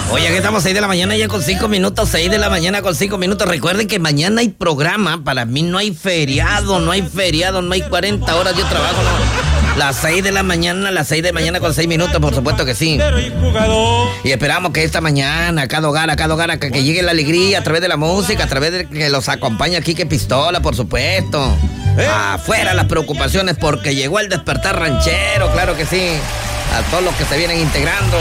Oye, aquí estamos 6 de la mañana ya con 5 minutos, 6 de la mañana con 5 minutos. Recuerden que mañana hay programa, para mí no hay feriado, no hay 40 horas yo trabajo, no. Las 6 de la mañana con 6 minutos, por supuesto que sí. Y esperamos que esta mañana, a cada hogar, que llegue la alegría a través de la música, a través de que los acompaña Quique Pistola, por supuesto. Afuera las preocupaciones porque llegó el despertar ranchero, claro que sí. A todos los que se vienen integrando.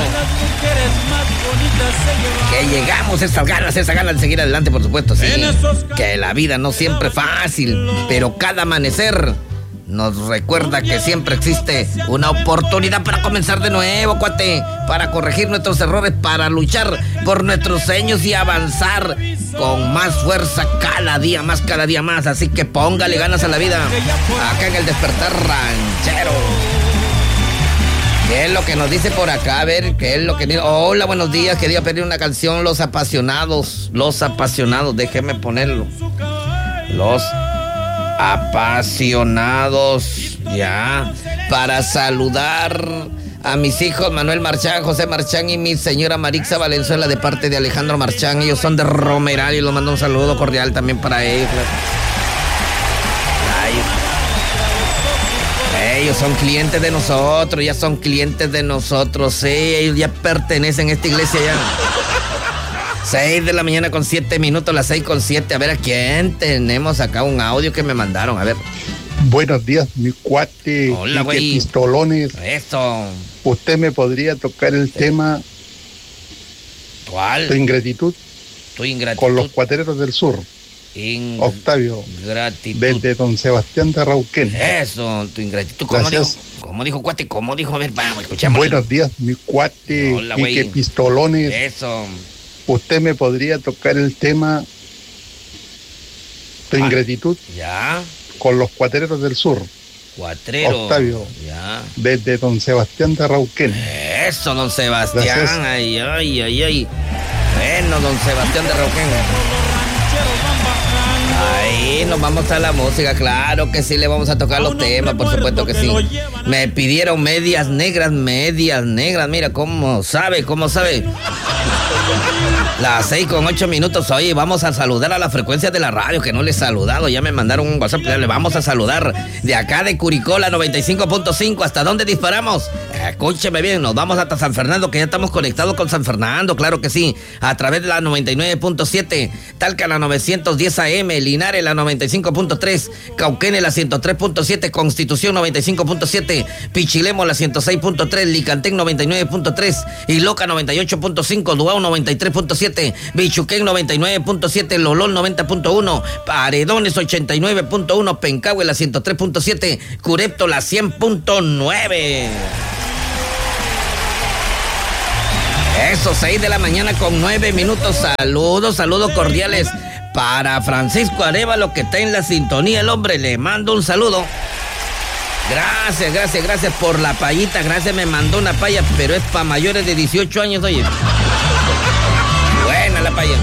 Que llegamos esas ganas de seguir adelante, por supuesto, sí. Que la vida no siempre es fácil, pero cada amanecer nos recuerda que siempre existe una oportunidad para comenzar de nuevo, cuate, para corregir nuestros errores, para luchar por nuestros sueños y avanzar con más fuerza cada día más. Así que póngale ganas a la vida acá en el despertar ranchero. ¿Qué es lo que nos dice por acá? A ver, ¿qué es lo que dice? Hola, buenos días. Quería pedir una canción, Los Apasionados. Déjeme ponerlo. Los Apasionados. Ya. Para saludar a mis hijos Manuel Marchán, José Marchán y mi señora Marixa Valenzuela de parte de Alejandro Marchán. Ellos son de Romeral y los mando un saludo cordial también para ellos. Ellos son clientes de nosotros, sí, ellos ya pertenecen a esta iglesia ya. 6 de la mañana con 7 minutos, las 6 con 7. A ver, ¿a quién tenemos acá? Un audio que me mandaron, a ver. Buenos días, mi cuate. Hola, güey. Pistolones. Eso. ¿Usted me podría tocar el tema? ¿Cuál? Tu ingratitud. Con los Cuateros del Sur. Octavio, gratitud. Desde Don Sebastián de Rauquén. Eso, tu ingratitud. ¿Cómo dijo, cuate? ¿Cómo dijo? A ver, vamos, escuchamos. Buenos días, mi cuate. Hola, y que Pistolones. Eso. ¿Usted me podría tocar el tema? Tu ingratitud. Ya. Con los Cuateros del Sur. Cuatrero. Octavio. Ya. Desde Don Sebastián de Rauquén. Eso, don Sebastián. Gracias. Ay. Bueno, don Sebastián de Rauquén. Ahí nos vamos a la música, claro que sí, le vamos a tocar los temas, por supuesto que sí. Me pidieron medias negras, mira cómo sabe. Las 6 con 8 minutos, oye, vamos a saludar a la frecuencia de la radio, que no le he saludado, ya me mandaron un WhatsApp, le vamos a saludar de acá de Curicó, la 95.5, ¿hasta dónde disparamos? Escúcheme bien, nos vamos hasta San Fernando, que ya estamos conectados con San Fernando, claro que sí, a través de la 99.7, Talca la 910 AM, Linares la 95.3, Cauquenes la 103.7, Constitución 95.7, Pichilemo la 106.3, Licantén 99.3, Iloca 98.5, Duao 93.7, Bichuquén 99.7, Lolol 90.1, Paredones 89.1, Pencahue la 103.7, Curepto la 100.9. Eso, 6 de la mañana con 9 minutos. Saludos cordiales para Francisco Arevalo, que está en la sintonía. El hombre, le mando un saludo. Gracias por la payita. Gracias, me mandó una paya, pero es para mayores de 18 años, oye. Buena la paya.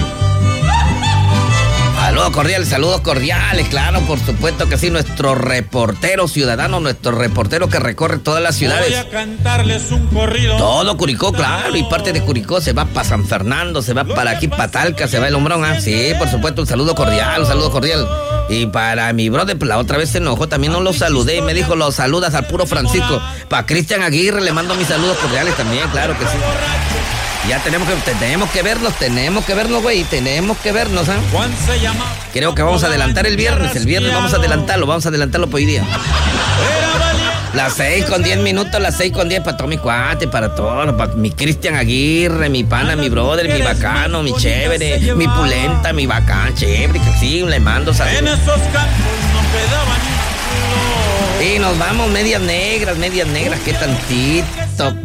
Saludos cordiales, claro, por supuesto que sí, nuestro reportero ciudadano, nuestro reportero que recorre todas las ciudades. Voy a cantarles un corrido. Todo Curicó, claro, y parte de Curicó se va para San Fernando, se va para aquí, para Talca, se va el Hombrón, ¿ah? Sí, por supuesto, un saludo cordial. Y para mi brother, la otra vez se enojó, también no lo saludé y me dijo, lo saludas al puro Francisco. Para Cristian Aguirre le mando mis saludos cordiales también, claro que sí. Ya tenemos que vernos, güey, ¿ah? Creo que vamos a adelantar el viernes vamos a adelantarlo por hoy día. Las 6 con 10 minutos, para todo mi cuate, para todo, para mi Cristian Aguirre, mi pana, mi brother, mi bacano, mi chévere, mi pulenta, mi bacán, chévere, que sí, le mando saludos. En esos campos no quedaba ni flor. Y nos vamos medias negras, que tantito